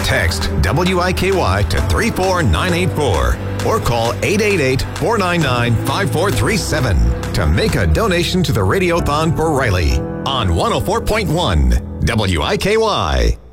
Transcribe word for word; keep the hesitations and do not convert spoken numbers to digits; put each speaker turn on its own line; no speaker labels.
Text W I K Y to three four nine eight four or call eight eight eight, four nine nine, five four three seven to make a donation to the Radiothon for Riley on one oh four point one W I K Y.